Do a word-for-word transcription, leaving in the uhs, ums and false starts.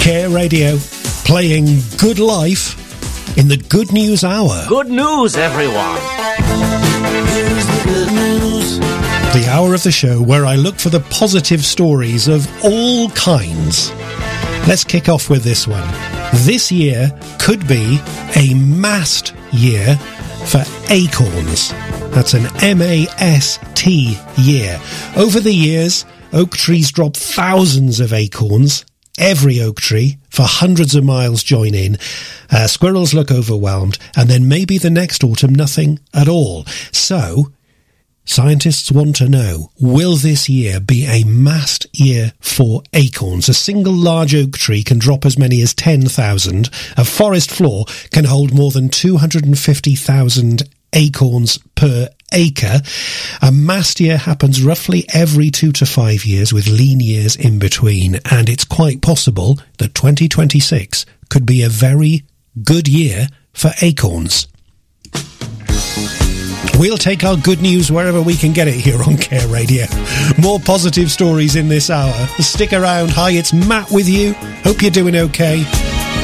Care Radio, playing Good Life in the Good News Hour. Good news, everyone. Here's the good news. The hour of the show where I look for the positive stories of all kinds. Let's kick off with this one. This year could be a mast year for acorns. That's an M A S T year. Over the years, oak trees drop thousands of acorns. Every oak tree for hundreds of miles join in. Uh, squirrels look overwhelmed, and then maybe the next autumn nothing at all. So, scientists want to know, will this year be a mast year for acorns? A single large oak tree can drop as many as ten thousand. A forest floor can hold more than two hundred fifty thousand acorns per acre. A mast year happens roughly every two to five years, with lean years in between, and it's quite possible that twenty twenty-six could be a very good year for acorns. We'll take our good news wherever we can get it here on Care Radio. More positive stories in this hour. Stick around. Hi, it's Matt with you. Hope you're doing okay.